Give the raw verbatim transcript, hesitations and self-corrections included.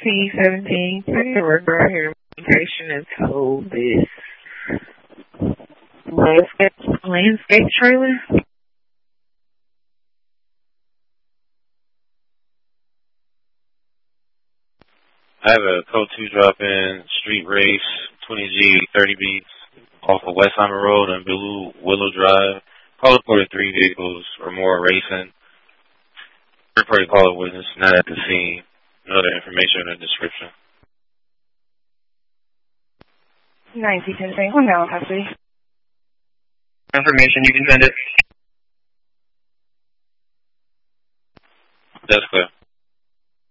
T seventeen. The worker out here in station and told this landscape, landscape trailer. I have a code two drop-in, street race, twenty G, thirty beats, off of Westheimer Road and Willow, Willow Drive. Call reported three vehicles or more racing. Third-party caller witness not at the scene. No other information in the description. nineteen ten, one now, custody. Information, you can send it. That's clear.